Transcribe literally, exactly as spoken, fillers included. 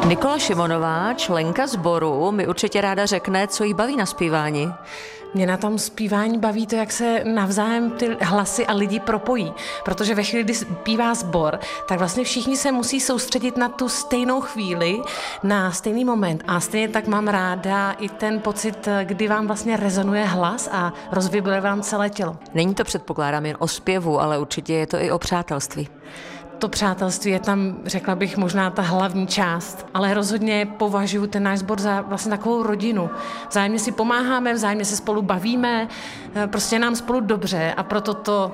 Nikola Šimonová, členka sboru, mi určitě ráda řekne, co jí baví na zpívání. Mě na tom zpívání baví to, jak se navzájem ty hlasy a lidi propojí. Protože ve chvíli, kdy zpívá sbor, tak vlastně všichni se musí soustředit na tu stejnou chvíli, na stejný moment. A stejně tak mám ráda i ten pocit, kdy vám vlastně rezonuje hlas a rozvibruje vám celé tělo. Není to, předpokládám, jen o zpěvu, ale určitě je to i o přátelství. To přátelství je tam, řekla bych, možná ta hlavní část, ale rozhodně považuji ten náš sbor za vlastně takovou rodinu. Vzájemně si pomáháme, vzájemně se spolu bavíme, prostě nám spolu dobře a proto to